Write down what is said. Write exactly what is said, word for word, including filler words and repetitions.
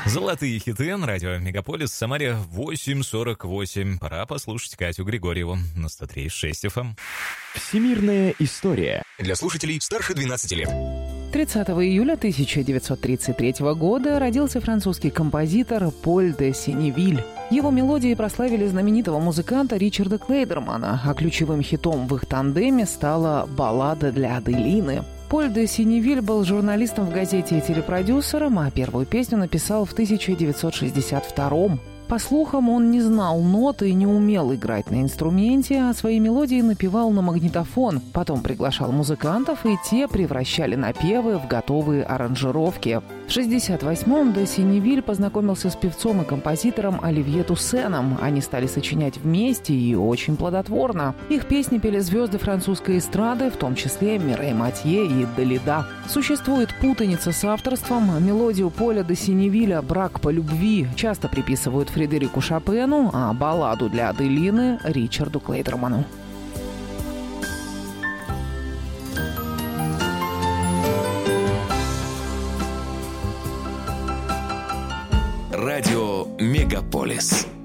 Золотые хиты на радио Мегаполис в Самаре восемь сорок восемь. Пора послушать Катю Григорьеву на сто три и шесть эф эм. Всемирная история. Для слушателей старше двенадцати лет. тридцатого июля тысяча девятьсот тридцать третьего года родился французский композитор Поль де Сеневиль. Его мелодии прославили знаменитого музыканта Ричарда Клейдермана, а ключевым хитом в их тандеме стала «Баллада для Аделины». Поль де Сеневиль был журналистом в газете и телепродюсером, а первую песню написал в тысяча девятьсот шестьдесят втором. По слухам, он не знал ноты и не умел играть на инструменте, а свои мелодии напевал на магнитофон. Потом приглашал музыкантов, и те превращали напевы в готовые аранжировки. В шестьдесят восьмом де Сеневиль познакомился с певцом и композитором Оливье Туссеном. Они стали сочинять вместе и очень плодотворно. Их песни пели звезды французской эстрады, в том числе Мирей Матье и Далида. Существует путаница с авторством. Мелодию Поля де Сеневиля «Брак по любви» часто приписывают Фредерику Шопену, а балладу для Аделины – Ричарду Клейдерману. Радио Мегаполис.